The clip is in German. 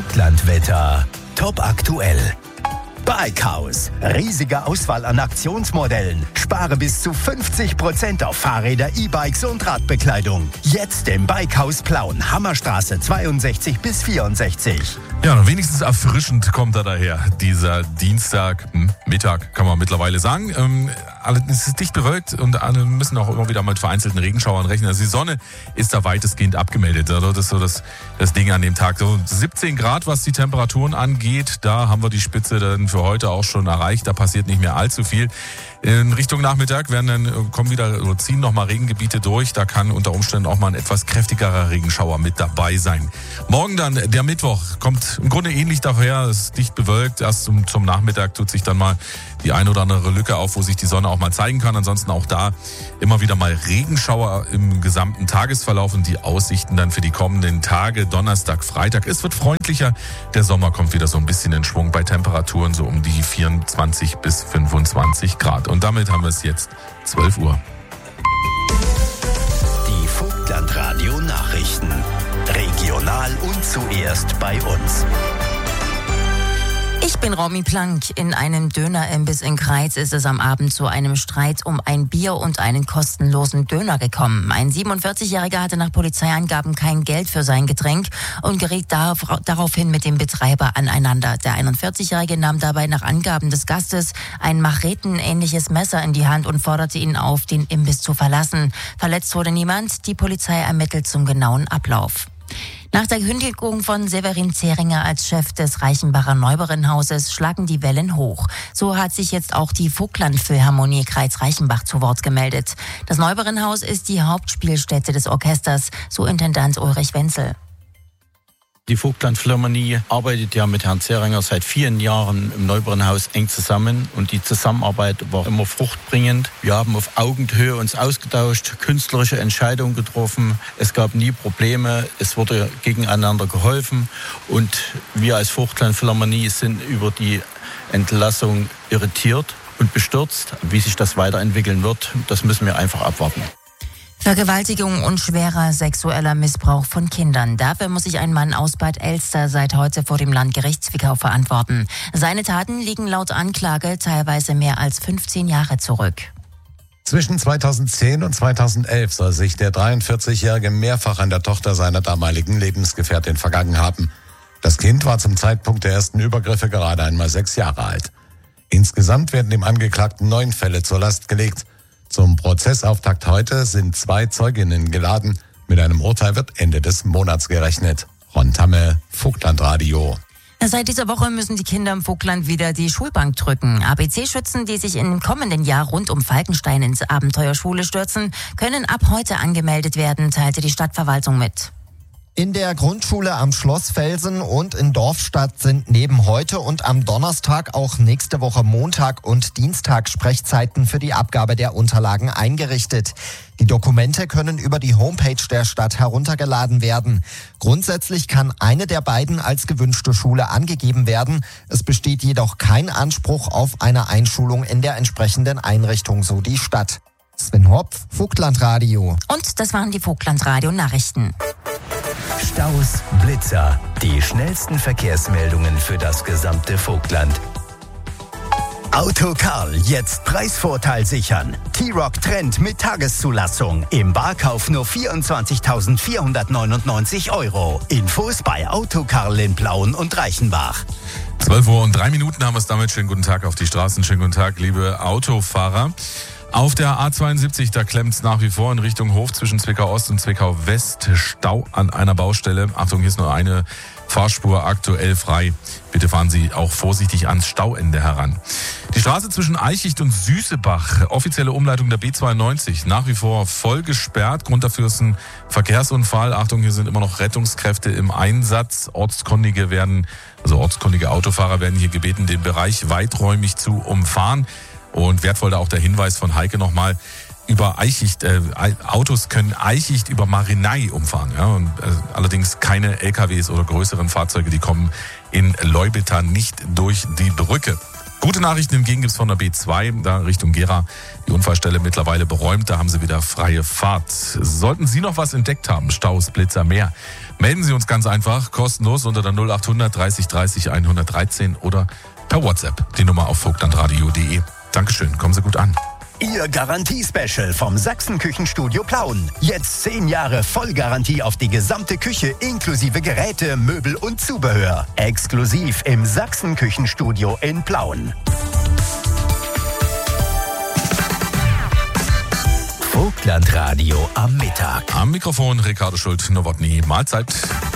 Vogtlandwetter. Top aktuell. Bikehaus. Riesige Auswahl an Aktionsmodellen. Spare bis zu 50% auf Fahrräder, E-Bikes und Radbekleidung. Jetzt im Bikehaus Plauen. Hammerstraße 62 bis 64. Ja, wenigstens erfrischend kommt er daher. Dieser Dienstag, Mittag kann man mittlerweile sagen. Es ist dicht bewölkt und alle müssen auch immer wieder mit vereinzelten Regenschauern rechnen. Also die Sonne ist da weitestgehend abgemeldet. Also das ist so das Ding an dem Tag. So 17 Grad, was die Temperaturen angeht. Da haben wir die Spitze dann für heute auch schon erreicht. Da passiert nicht mehr allzu viel. In Richtung Nachmittag ziehen nochmal Regengebiete durch. Da kann unter Umständen auch mal ein etwas kräftigerer Regenschauer mit dabei sein. Morgen dann, der Mittwoch, kommt im Grunde ähnlich daher. Es ist dicht bewölkt. Erst zum Nachmittag tut sich dann mal die eine oder andere Lücke auf, wo sich die Sonne auch mal zeigen kann. Ansonsten auch da immer wieder mal Regenschauer im gesamten Tagesverlauf und die Aussichten dann für die kommenden Tage, Donnerstag, Freitag. Es wird freundlicher. Der Sommer kommt wieder so ein bisschen in Schwung bei Temperaturen so um die 24 bis 25 Grad. Und damit haben wir es jetzt 12 Uhr. Die Vogtlandradio Nachrichten. Regional und zuerst bei uns. Ich bin Romy Plank. In einem Dönerimbiss in Greiz ist es am Abend zu einem Streit um ein Bier und einen kostenlosen Döner gekommen. Ein 47-Jähriger hatte nach Polizeiangaben kein Geld für sein Getränk und geriet daraufhin mit dem Betreiber aneinander. Der 41-Jährige nahm dabei nach Angaben des Gastes ein machetenähnliches Messer in die Hand und forderte ihn auf, den Imbiss zu verlassen. Verletzt wurde niemand. Die Polizei ermittelt zum genauen Ablauf. Nach der Kündigung von Severin Zeringer als Chef des Reichenbacher Neuberinnhauses schlagen die Wellen hoch. So hat sich jetzt auch die Vogtland-Philharmonie Greiz-Reichenbach zu Wort gemeldet. Das Neuberinnhaus ist die Hauptspielstätte des Orchesters, so Intendant Ulrich Wenzel. Die Vogtland-Philharmonie arbeitet ja mit Herrn Zeringer seit vielen Jahren im Neuberinnhaus eng zusammen und die Zusammenarbeit war immer fruchtbringend. Wir haben auf Augenhöhe uns ausgetauscht, künstlerische Entscheidungen getroffen. Es gab nie Probleme, es wurde gegeneinander geholfen und wir als Vogtland-Philharmonie sind über die Entlassung irritiert und bestürzt. Wie sich das weiterentwickeln wird, das müssen wir einfach abwarten. Vergewaltigung und schwerer sexueller Missbrauch von Kindern. Dafür muss sich ein Mann aus Bad Elster seit heute vor dem Landgericht Zwickau verantworten. Seine Taten liegen laut Anklage teilweise mehr als 15 Jahre zurück. Zwischen 2010 und 2011 soll sich der 43-Jährige mehrfach an der Tochter seiner damaligen Lebensgefährtin vergangen haben. Das Kind war zum Zeitpunkt der ersten Übergriffe gerade einmal 6 Jahre alt. Insgesamt werden dem Angeklagten 9 Fälle zur Last gelegt. Zum Prozessauftakt heute sind 2 Zeuginnen geladen. Mit einem Urteil wird Ende des Monats gerechnet. Ron Tamme, Vogtlandradio. Seit dieser Woche müssen die Kinder im Vogtland wieder die Schulbank drücken. ABC-Schützen, die sich im kommenden Jahr rund um Falkenstein ins Abenteuerschule stürzen, können ab heute angemeldet werden, teilte die Stadtverwaltung mit. In der Grundschule am Schloss Felsen und in Dorfstadt sind neben heute und am Donnerstag auch nächste Woche Montag und Dienstag Sprechzeiten für die Abgabe der Unterlagen eingerichtet. Die Dokumente können über die Homepage der Stadt heruntergeladen werden. Grundsätzlich kann eine der beiden als gewünschte Schule angegeben werden. Es besteht jedoch kein Anspruch auf eine Einschulung in der entsprechenden Einrichtung, so die Stadt. Sven Hopf, Vogtlandradio. Und das waren die Vogtlandradio-Nachrichten. Staus, Blitzer, die schnellsten Verkehrsmeldungen für das gesamte Vogtland. Autokarl, jetzt Preisvorteil sichern. T-Roc Trend mit Tageszulassung. Im Barkauf nur 24.499 €. Infos bei Autokarl in Plauen und Reichenbach. 12 Uhr und 3 Minuten haben wir es damit. Schönen guten Tag auf die Straßen. Schönen guten Tag, liebe Autofahrer. Auf der A72, da klemmt es nach wie vor in Richtung Hof zwischen Zwickau Ost und Zwickau West. Stau an einer Baustelle. Achtung, hier ist nur eine Fahrspur aktuell frei. Bitte fahren Sie auch vorsichtig ans Stauende heran. Die Straße zwischen Eichicht und Süßebach, offizielle Umleitung der B92, nach wie vor voll gesperrt. Grund dafür ist ein Verkehrsunfall. Achtung, hier sind immer noch Rettungskräfte im Einsatz. Ortskundige Autofahrer werden hier gebeten, den Bereich weiträumig zu umfahren. Und wertvoll da auch der Hinweis von Heike nochmal, über Eichicht, Autos können Eichicht über Marinei umfahren. Ja? Und, allerdings keine LKWs oder größeren Fahrzeuge, die kommen in Leubitha nicht durch die Brücke. Gute Nachrichten hingegen gibt's von der B2, da Richtung Gera. Die Unfallstelle mittlerweile beräumt, da haben sie wieder freie Fahrt. Sollten Sie noch was entdeckt haben, Staus, Blitzer, mehr, melden Sie uns ganz einfach, kostenlos unter der 0800 30 30 113 oder per WhatsApp, die Nummer auf vogtlandradio.de. Dankeschön, kommen Sie gut an. Ihr Garantie-Special vom Sachsen-Küchenstudio Plauen. Jetzt 10 Jahre Vollgarantie auf die gesamte Küche inklusive Geräte, Möbel und Zubehör. Exklusiv im Sachsen-Küchenstudio in Plauen. Vogtlandradio am Mittag. Am Mikrofon Ricardo Schult-Nowotny. Mahlzeit.